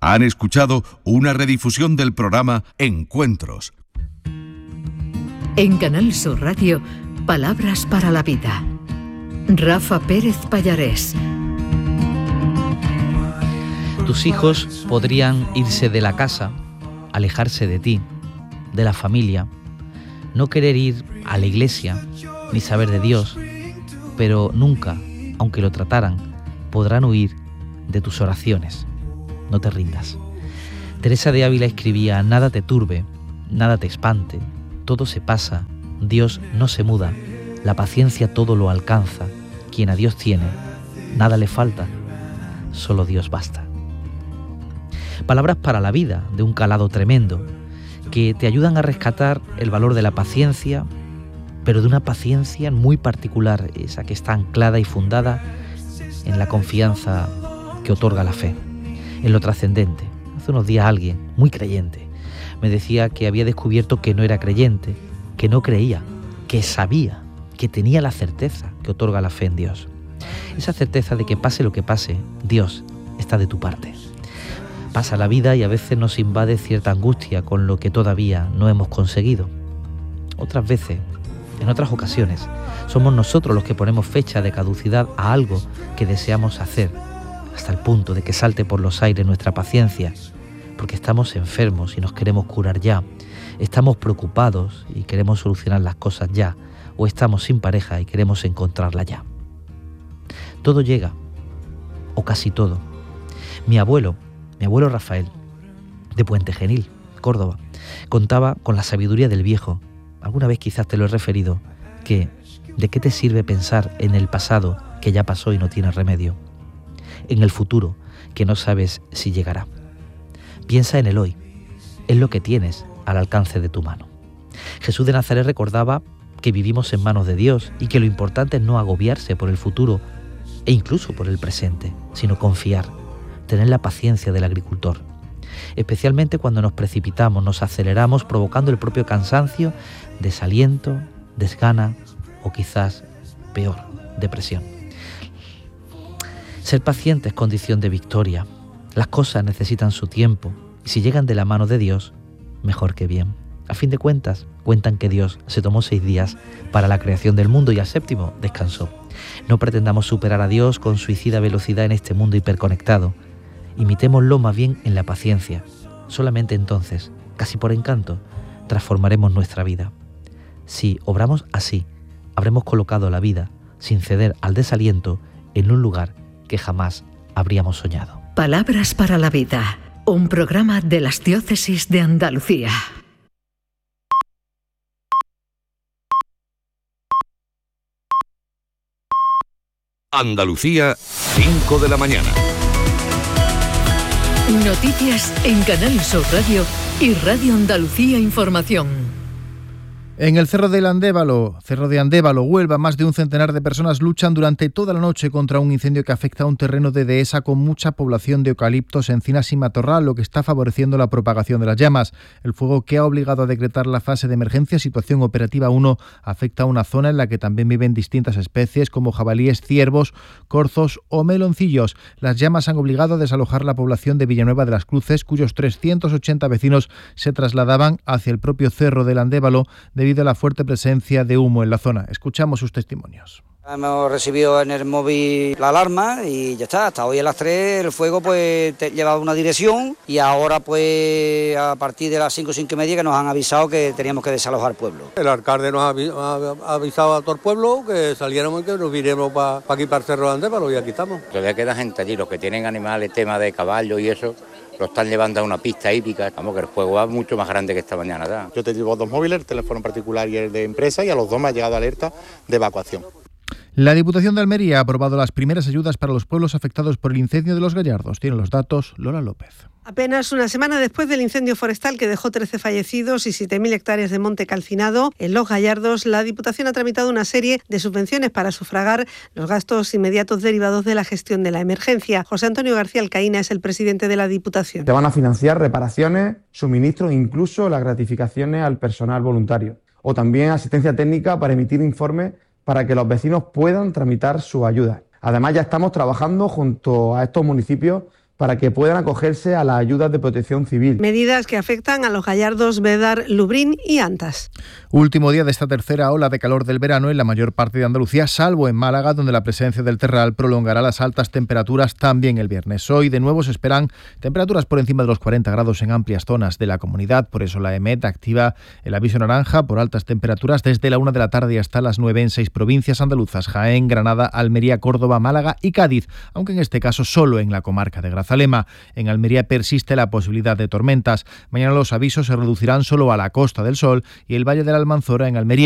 Han escuchado una redifusión del programa Encuentros. En Canal Sur Radio, Palabras para la Vida. Rafa Pérez Pallarés. Tus hijos podrían irse de la casa, alejarse de ti, de la familia, no querer ir a la iglesia ni saber de Dios, pero nunca, aunque lo trataran, podrán huir de tus oraciones. No te rindas. Teresa de Ávila escribía: nada te turbe, nada te espante, todo se pasa, Dios no se muda, la paciencia todo lo alcanza, quien a Dios tiene, nada le falta, solo Dios basta. Palabras para la vida, de un calado tremendo, que te ayudan a rescatar el valor de la paciencia, pero de una paciencia muy particular, esa que está anclada y fundada en la confianza que otorga la fe, en lo trascendente. Hace unos días alguien, muy creyente, me decía que había descubierto que no era creyente, que no creía, que sabía, que tenía la certeza que otorga la fe en Dios. Esa certeza de que pase lo que pase, Dios está de tu parte. Pasa la vida y a veces nos invade cierta angustia con lo que todavía no hemos conseguido. Otras veces, en otras ocasiones, somos nosotros los que ponemos fecha de caducidad a algo que deseamos hacer, hasta el punto de que salte por los aires nuestra paciencia, porque estamos enfermos y nos queremos curar ya, estamos preocupados y queremos solucionar las cosas ya, o estamos sin pareja y queremos encontrarla ya. Todo llega, o casi todo. Mi abuelo Rafael, de Puente Genil, Córdoba, contaba con la sabiduría del viejo, alguna vez quizás te lo he referido, que ¿de qué te sirve pensar en el pasado que ya pasó y no tiene remedio? En el futuro, que no sabes si llegará. Piensa en el hoy, es lo que tienes al alcance de tu mano. Jesús de Nazaret recordaba que vivimos en manos de Dios y que lo importante es no agobiarse por el futuro e incluso por el presente, sino confiar, tener la paciencia del agricultor. Especialmente cuando nos precipitamos, nos aceleramos, provocando el propio cansancio, desaliento, desgana o quizás peor, depresión. Ser paciente es condición de victoria. Las cosas necesitan su tiempo y si llegan de la mano de Dios, mejor que bien. A fin de cuentas, cuentan que Dios se tomó 6 días para la creación del mundo y al 7º descansó. No pretendamos superar a Dios con suicida velocidad en este mundo hiperconectado. Imitémoslo más bien en la paciencia. Solamente entonces, casi por encanto, transformaremos nuestra vida. Si obramos así, habremos colocado la vida, sin ceder al desaliento, en un lugar que jamás habríamos soñado. Palabras para la Vida, un programa de las Diócesis de Andalucía. Andalucía, 5 de la mañana. Noticias en Canal Sur Radio y Radio Andalucía Información. En el Cerro de Andévalo, Huelva, más de un centenar de personas luchan durante toda la noche contra un incendio que afecta a un terreno de dehesa con mucha población de eucaliptos, encinas y matorral, lo que está favoreciendo la propagación de las llamas. El fuego, que ha obligado a decretar la fase de emergencia situación operativa 1, afecta a una zona en la que también viven distintas especies como jabalíes, ciervos, corzos o meloncillos. Las llamas han obligado a desalojar la población de Villanueva de las Cruces, cuyos 380 vecinos se trasladaban hacia el propio Cerro del Andévalo debido a la fuerte presencia de humo en la zona. Escuchamos sus testimonios. Hemos recibido en el móvil la alarma y ya está. Hasta hoy a las 3 el fuego pues llevaba una dirección y ahora pues a partir de las 5 y media que nos han avisado que teníamos que desalojar el pueblo. El alcalde nos ha avisado a todo el pueblo que saliéramos y que nos vinimos para aquí, para el Cerro de Andévalo, y aquí estamos. Todavía queda gente allí, los que tienen animales, tema de caballo y eso, lo están llevando a una pista hípica. Vamos, que el fuego va mucho más grande que esta mañana. ¿verdad? Yo te llevo 2 móviles, el teléfono particular y el de empresa, y a los 2 me ha llegado alerta de evacuación. La Diputación de Almería ha aprobado las primeras ayudas para los pueblos afectados por el incendio de Los Gallardos. Tiene los datos Lola López. Apenas una semana después del incendio forestal que dejó 13 fallecidos y 7.000 hectáreas de monte calcinado en Los Gallardos, la Diputación ha tramitado una serie de subvenciones para sufragar los gastos inmediatos derivados de la gestión de la emergencia. José Antonio García Alcaína es el presidente de la Diputación. Se van a financiar reparaciones, suministros e incluso las gratificaciones al personal voluntario, o también asistencia técnica para emitir informes para que los vecinos puedan tramitar su ayuda. Además, ya estamos trabajando junto a estos municipios para que puedan acogerse a las ayudas de protección civil. Medidas que afectan a los Gallardos, Bédar, Lubrín y Antas. Último día de esta tercera ola de calor del verano en la mayor parte de Andalucía, salvo en Málaga, donde la presencia del terral prolongará las altas temperaturas también el viernes. Hoy de nuevo se esperan temperaturas por encima de los 40 grados en amplias zonas de la comunidad. Por eso la EMET activa el aviso naranja por altas temperaturas desde la 1 de la tarde hasta las 9 en 6 provincias andaluzas: Jaén, Granada, Almería, Córdoba, Málaga y Cádiz, aunque en este caso solo en la comarca de Grazalema. En Almería persiste la posibilidad de tormentas. Mañana los avisos se reducirán solo a la Costa del Sol y el Valle de la Almanzora en Almería.